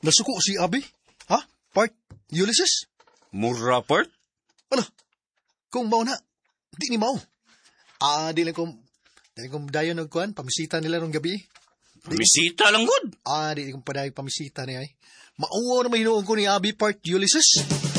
Nasuko si Abi? Ha? Part Ulysses? Mura part? Ano? Kung mao na, di ni mao. Di lang kong dayon ng kuhan, pamisita nila nung gabi. Bisita lang good. Di kong padayon pamisita niya ay. Mauwa na mahinuon ko ni Abi Part Ulysses.